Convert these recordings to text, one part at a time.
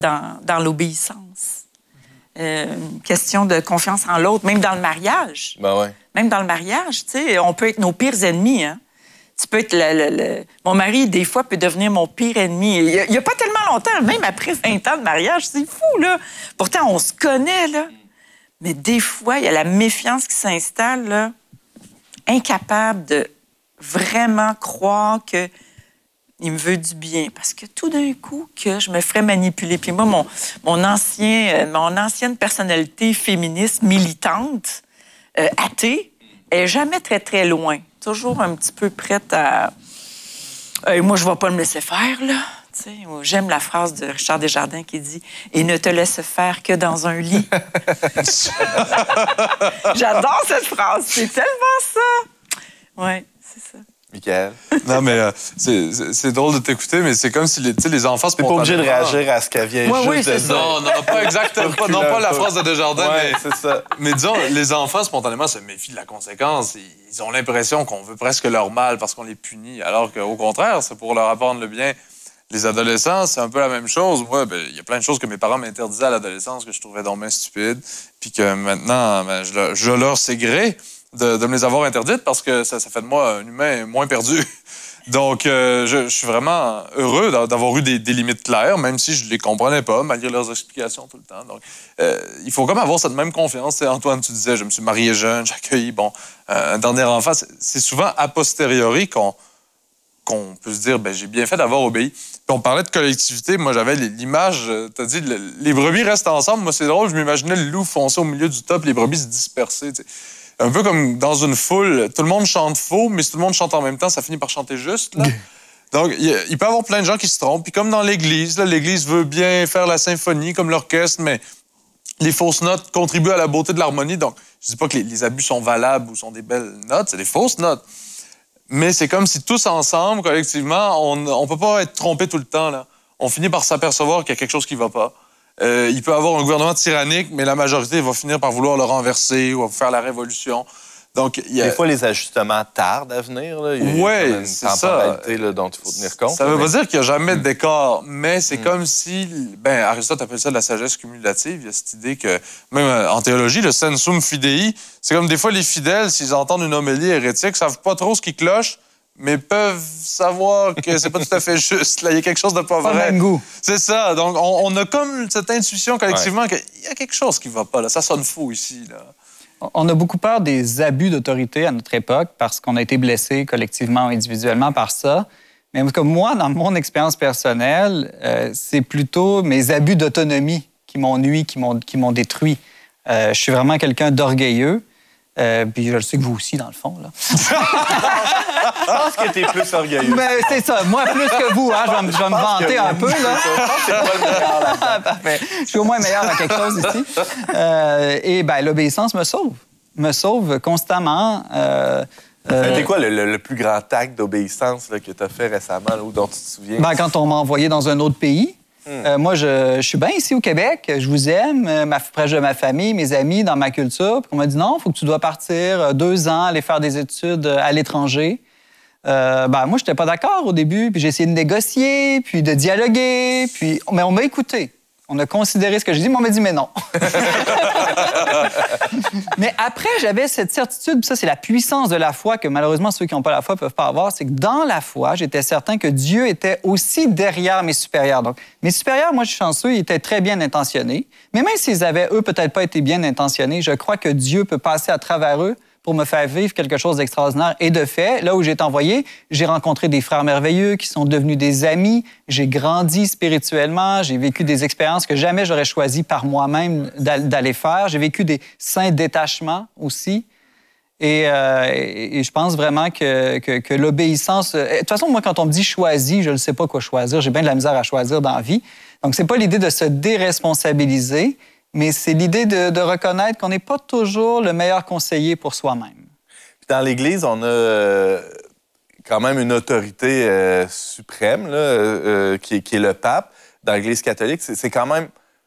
dans l'obéissance. Une question de confiance en l'autre, même dans le mariage. Ben ouais. Même dans le mariage, tu sais, on peut être nos pires ennemis, hein. Tu peux être Mon mari, des fois, peut devenir mon pire ennemi. Il n'y a pas tellement longtemps, même après 20 ans de mariage, c'est fou, là. Pourtant, on se connaît, là. Mais des fois, il y a la méfiance qui s'installe, là. Incapable de vraiment croire qu'il me veut du bien. Parce que tout d'un coup, que je me ferais manipuler. Puis moi, mon ancienne personnalité féministe, militante, athée, est jamais très, très loin. Toujours un petit peu prête à... moi, je ne vais pas me laisser faire, là. Tu sais, j'aime la phrase de Richard Desjardins qui dit « Et ne te laisse faire que dans un lit. » J'adore cette phrase. C'est tellement ça. Oui, c'est ça. Michael? Non, mais c'est drôle de t'écouter, mais c'est comme si les enfants T'es pas obligé de réagir à ce qu'elle vient juste de dire. Non, pas exactement. pas la phrase de Desjardins, ouais, mais... c'est ça. Mais disons, les enfants, spontanément, se méfient de la conséquence. Ils ont l'impression qu'on veut presque leur mal parce qu'on les punit, alors qu'au contraire, c'est pour leur apprendre le bien. Les adolescents, c'est un peu la même chose. Moi, il y a plein de choses que mes parents m'interdisaient à l'adolescence que je trouvais donc bien stupides, puis que maintenant, je leur sais gré de me les avoir interdites parce que ça fait de moi un humain moins perdu. Donc, je suis vraiment heureux d'avoir eu des limites claires, même si je les comprenais pas, malgré leurs explications tout le temps. Donc, il faut comme avoir cette même confiance. Et Antoine, tu disais, je me suis marié jeune, j'ai accueilli un dernier enfant. C'est souvent a posteriori qu'on peut se dire, j'ai bien fait d'avoir obéi. Puis on parlait de collectivité. Moi, j'avais l'image, t'as dit, les brebis restent ensemble. Moi, c'est drôle, je m'imaginais le loup foncer au milieu du top, les brebis se disperser, t'sais. Un peu comme dans une foule, tout le monde chante faux, mais si tout le monde chante en même temps, ça finit par chanter juste, là. Donc, il peut y avoir plein de gens qui se trompent. Puis comme dans l'Église, là, l'Église veut bien faire la symphonie comme l'orchestre, mais les fausses notes contribuent à la beauté de l'harmonie. Donc, je dis pas que les abus sont valables ou sont des belles notes, c'est des fausses notes. Mais c'est comme si tous ensemble, collectivement, on peut pas être trompé tout le temps, là. On finit par s'apercevoir qu'il y a quelque chose qui va pas. Il peut y avoir un gouvernement tyrannique, mais la majorité va finir par vouloir le renverser ou faire la révolution. Donc, des fois, les ajustements tardent à venir. Oui, c'est ça. Là, dont il faut tenir compte. Ça ne veut pas dire qu'il n'y a jamais d'écart, mais c'est comme si... Aristote appelle ça de la sagesse cumulative. Il y a cette idée que, même en théologie, le sensum fidei, c'est comme des fois les fidèles, s'ils entendent une homélie hérétique, ne savent pas trop ce qui cloche, mais peuvent savoir que c'est pas tout à fait juste. Là, il y a quelque chose de pas vrai. Pas le même goût. C'est ça. Donc, on a comme cette intuition collectivement qu'il y a quelque chose qui va pas. Là. Ça sonne faux ici. Là. On a beaucoup peur des abus d'autorité à notre époque parce qu'on a été blessés collectivement ou individuellement par ça. Mais comme moi, dans mon expérience personnelle, c'est plutôt mes abus d'autonomie qui m'ont nui, qui m'ont détruit. Je suis vraiment quelqu'un d'orgueilleux. Puis je le sais que vous aussi, dans le fond. Là. Je pense que t'es plus orgueilleux. Mais c'est ça. Moi, plus que vous. Hein, je vais me vanter un peu. Là. Je pense que c'est pas le meilleur là-dedans. Parfait. Je suis au moins meilleur dans quelque chose ici. Et l'obéissance me sauve. Me sauve constamment. C'était quoi le plus grand acte d'obéissance là, que tu as fait récemment là, ou dont tu te souviens? Quand on m'a envoyé dans un autre pays. Moi, je suis bien ici au Québec. Je vous aime, proche de ma famille, mes amis, dans ma culture. Puis on m'a dit non, il faut que tu dois partir 2 ans, aller faire des études à l'étranger. Moi, je n'étais pas d'accord au début. Puis j'ai essayé de négocier, puis de dialoguer. Mais on m'a écouté. On a considéré ce que j'ai dit, mais on m'a dit mais non. Mais après, j'avais cette certitude, puis ça, c'est la puissance de la foi que malheureusement, ceux qui n'ont pas la foi ne peuvent pas avoir, c'est que dans la foi, j'étais certain que Dieu était aussi derrière mes supérieurs. Donc, mes supérieurs, moi, je suis chanceux, ils étaient très bien intentionnés. Mais même s'ils avaient, eux, peut-être pas été bien intentionnés, je crois que Dieu peut passer à travers eux pour me faire vivre quelque chose d'extraordinaire. Et de fait, là où j'ai été envoyé, j'ai rencontré des frères merveilleux qui sont devenus des amis. J'ai grandi spirituellement. J'ai vécu des expériences que jamais j'aurais choisi par moi-même d'aller faire. J'ai vécu des saints détachements aussi. Et je pense vraiment que l'obéissance... De toute façon, moi, quand on me dit « choisis », je ne sais pas quoi choisir. J'ai bien de la misère à choisir dans la vie. Donc, c'est pas l'idée de se déresponsabiliser, mais c'est l'idée de reconnaître qu'on n'est pas toujours le meilleur conseiller pour soi-même. Puis dans l'Église, on a quand même une autorité suprême là, qui est le pape. Dans l'Église catholique, c'est quand même...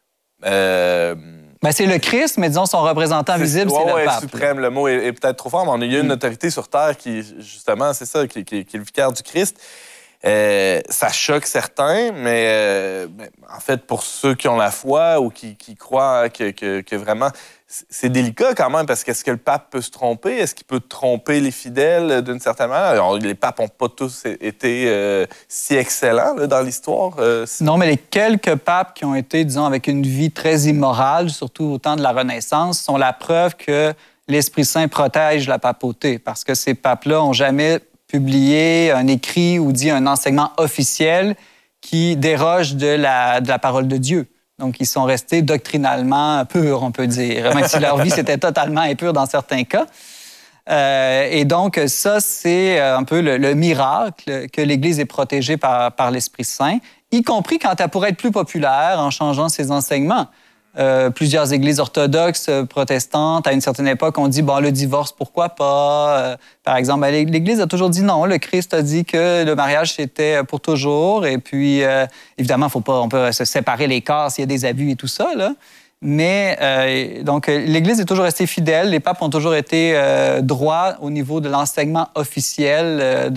c'est le Christ, mais disons son représentant visible, c'est le pape. Suprême, le mot est peut-être trop fort, mais il y a une autorité sur Terre qui, justement, c'est ça, qui est le vicaire du Christ. Ça choque certains, mais en fait, pour ceux qui ont la foi ou qui croient que vraiment... C'est délicat quand même, parce qu'est-ce que le pape peut se tromper? Est-ce qu'il peut tromper les fidèles d'une certaine manière? Alors, les papes n'ont pas tous été si excellents là, dans l'histoire. Non, mais les quelques papes qui ont été, disons, avec une vie très immorale, surtout au temps de la Renaissance, sont la preuve que l'Esprit Saint protège la papauté, parce que ces papes-là n'ont jamais publié un écrit ou dit un enseignement officiel qui déroge de la parole de Dieu. Donc, ils sont restés doctrinalement purs, on peut dire, même si leur vie, c'était totalement impure dans certains cas. Et donc, ça, c'est un peu le miracle que l'Église est protégée par l'Esprit Saint, y compris quand elle pourrait être plus populaire en changeant ses enseignements. Plusieurs églises orthodoxes protestantes, à une certaine époque, ont dit, bon, le divorce, pourquoi pas? Par exemple, l'Église a toujours dit non. Le Christ a dit que le mariage, c'était pour toujours. Et puis, évidemment, on peut se séparer les corps s'il y a des abus et tout ça, là. Mais, donc, l'Église est toujours restée fidèle. Les papes ont toujours été droits au niveau de l'enseignement officiel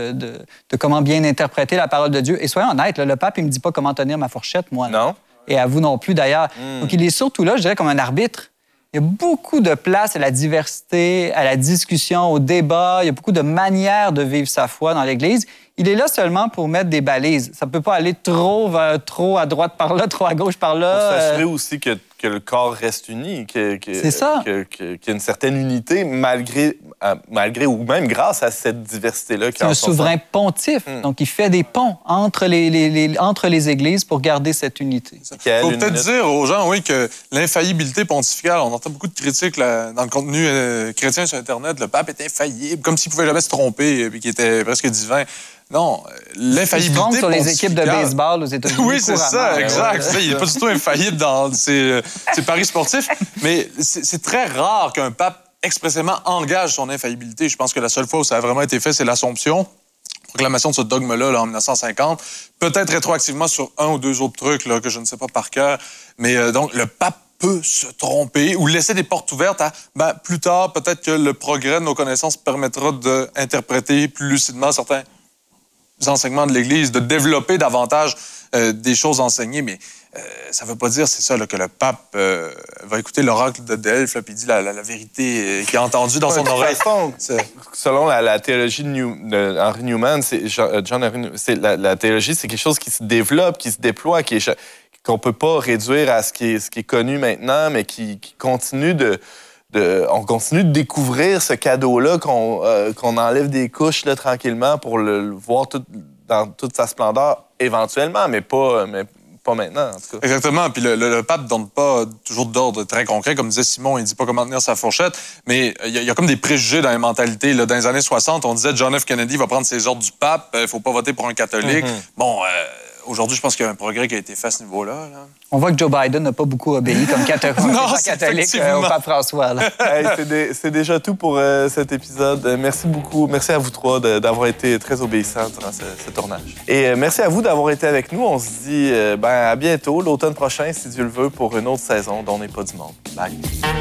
de comment bien interpréter la parole de Dieu. Et soyons honnêtes, là, le pape, il ne me dit pas comment tenir ma fourchette, moi. Là. Non. Et à vous non plus, d'ailleurs. Donc, il est surtout là, je dirais, comme un arbitre. Il y a beaucoup de place à la diversité, à la discussion, au débat. Il y a beaucoup de manières de vivre sa foi dans l'Église. Il est là seulement pour mettre des balises. Ça ne peut pas aller trop à droite par là, trop à gauche par là. Pour s'assurer aussi que le corps reste uni, c'est ça. qu'il y a une certaine unité malgré ou même grâce à cette diversité-là. C'est un souverain pontife. Donc, il fait des ponts entre les églises pour garder cette unité. Il faut peut-être dire aux gens, oui, que l'infaillibilité pontificale, on entend beaucoup de critiques là, dans le contenu chrétien sur Internet. Le pape est infaillible, comme s'il pouvait jamais se tromper, puis qu'il était presque divin. Non, l'infaillibilité pontificale... sur les équipes de baseball aux États-Unis. Oui, c'est ça, exact. Il n'est pas du tout infaillible dans ses paris sportifs, mais c'est très rare qu'un pape expressément engage son infaillibilité. Je pense que la seule fois où ça a vraiment été fait, c'est l'Assomption, proclamation de ce dogme-là là, en 1950. Peut-être rétroactivement sur un ou deux autres trucs là, que je ne sais pas par cœur, mais donc le pape peut se tromper ou laisser des portes ouvertes à, plus tard, peut-être que le progrès de nos connaissances permettra d'interpréter plus lucidement certains enseignements de l'Église, de développer davantage des choses enseignées, mais ça ne veut pas dire, c'est ça, là, que le pape va écouter l'oracle de Delphes, puis il dit la vérité qu'il a entendue dans son oreille. Selon la théologie de Henry Newman, la théologie, c'est quelque chose qui se développe, qui se déploie, qu'on ne peut pas réduire à ce qui est connu maintenant, mais qui continue on continue de découvrir ce cadeau-là, qu'on enlève des couches là, tranquillement pour le voir dans toute sa splendeur, éventuellement, mais pas maintenant, en tout cas. Exactement. Puis le pape ne donne pas toujours d'ordre très concret. Comme disait Simon, il ne dit pas comment tenir sa fourchette, mais il y a comme des préjugés dans les mentalités. Là, dans les années 60, on disait John F. Kennedy va prendre ses ordres du pape, il ne faut pas voter pour un catholique. Bon... Aujourd'hui, je pense qu'il y a un progrès qui a été fait à ce niveau-là. Là. On voit que Joe Biden n'a pas beaucoup obéi comme catholique au pape François. Là. Hey, c'est déjà tout pour cet épisode. Merci beaucoup. Merci à vous trois d'avoir été très obéissants durant ce tournage. Et merci à vous d'avoir été avec nous. On se dit à bientôt, l'automne prochain, si Dieu le veut, pour une autre saison dont n'est pas du monde. Bye.